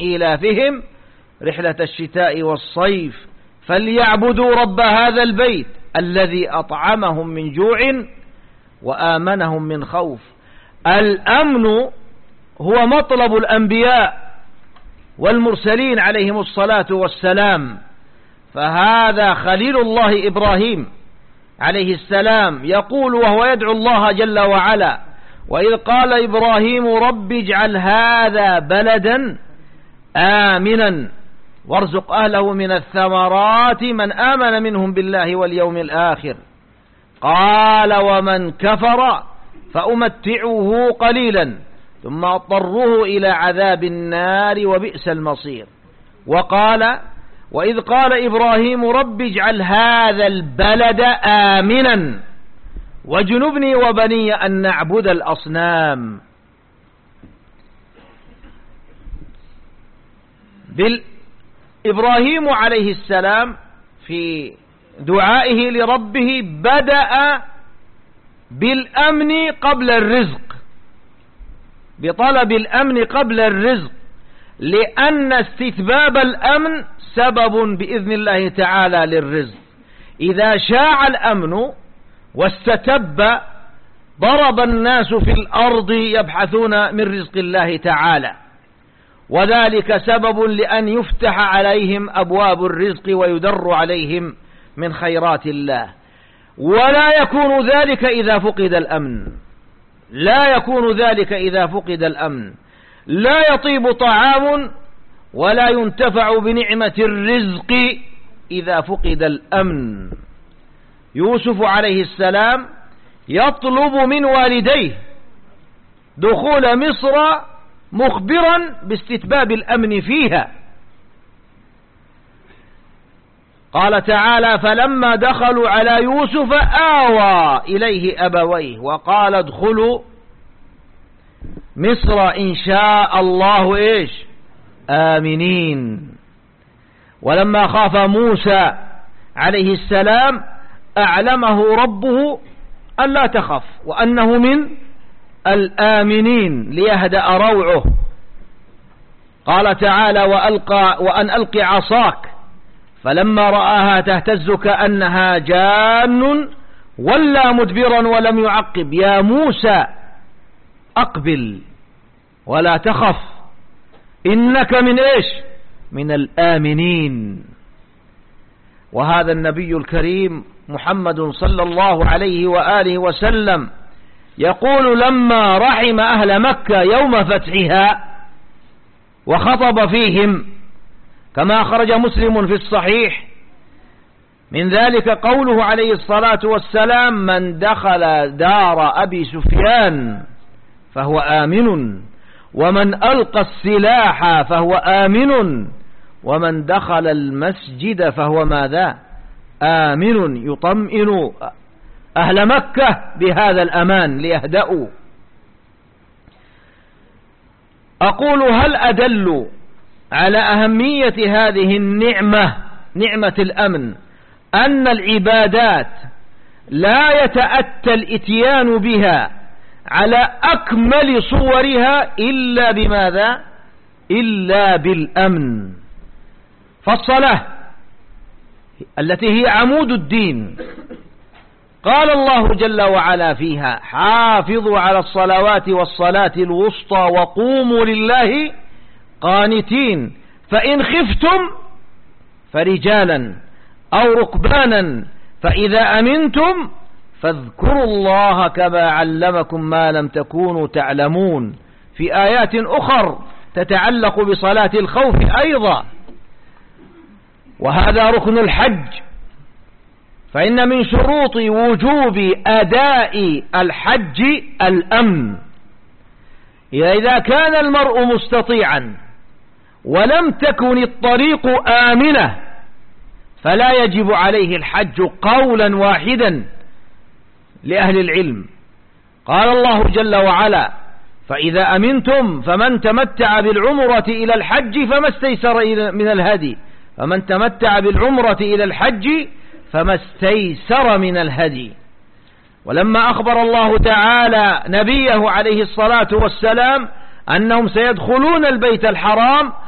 إيلافهم رحلة الشتاء والصيف فليعبدوا رب هذا البيت الذي أطعمهم من جوع وآمنهم من خوف. الأمن هو مطلب الأنبياء والمرسلين عليهم الصلاة والسلام، فهذا خليل الله إبراهيم عليه السلام يقول وهو يدعو الله جل وعلا: وإذ قال إبراهيم رب اجعل هذا بلدا آمنا وارزق أهله من الثمرات من آمن منهم بالله واليوم الآخر قال ومن كفر فأمتعه قليلا ثم أضطره إلى عذاب النار وبئس المصير. وقال وإذ قال إبراهيم رب اجعل هذا البلد آمنا واجنبني وبني أن نعبد الأصنام. إبراهيم عليه السلام في دعائه لربه بدأ بالأمن قبل الرزق، بطلب الأمن قبل الرزق، لأن استتباب الأمن سبب بإذن الله تعالى للرزق. إذا شاع الأمن واستتب ضرب الناس في الأرض يبحثون من رزق الله تعالى، وذلك سبب لأن يفتح عليهم أبواب الرزق ويدر عليهم من خيرات الله. ولا يكون ذلك إذا فقد الأمن، لا يكون ذلك إذا فقد الأمن، لا يطيب طعام ولا ينتفع بنعمة الرزق إذا فقد الأمن. يوسف عليه السلام يطلب من والديه دخول مصر مخبرا باستتباب الأمن فيها. قال تعالى فلما دخلوا على يوسف آوى إليه أبويه وقال ادخلوا مصر إن شاء الله آمنين. ولما خاف موسى عليه السلام أعلمه ربه ألا تخف وأنه من الآمنين ليهدأ روعه. قال تعالى وأن ألق عصاك فلما رآها تهتز كأنها جان ولا مدبرا ولم يعقب يا موسى أقبل ولا تخف إنك من من الآمنين. وهذا النبي الكريم محمد صلى الله عليه وآله وسلم يقول لما رحم أهل مكة يوم فتحها وخطب فيهم كما أخرج مسلم في الصحيح من ذلك قوله عليه الصلاة والسلام من دخل دار أبي سفيان فهو آمن ومن ألقى السلاح فهو آمن ومن دخل المسجد فهو ماذا آمن. يطمئن أهل مكة بهذا الأمان ليهدأوا. أقول هل أدل على أهمية هذه النعمة نعمة الأمن أن العبادات لا يتأتى الإتيان بها على أكمل صورها إلا بماذا إلا بالأمن. فالصلاة التي هي عمود الدين قال الله جل وعلا فيها حافظوا على الصلوات والصلاة الوسطى وقوموا لله قانتين فإن خفتم فرجالا أو ركبانا فإذا أمنتم فاذكروا الله كما علمكم ما لم تكونوا تعلمون. في آيات أخر تتعلق بصلاة الخوف أيضا. وهذا ركن الحج، فإن من شروط وجوب أداء الحج الأمن. إذا كان المرء مستطيعا ولم تكن الطريق آمنة فلا يجب عليه الحج قولا واحدا لأهل العلم. قال الله جل وعلا فإذا أمنتم فمن تمتع بالعمرة إلى الحج فما استيسر من الهدي فمن تمتع بالعمرة إلى الحج فما استيسر من الهدي. ولما أخبر الله تعالى نبيه عليه الصلاة والسلام أنهم سيدخلون البيت الحرام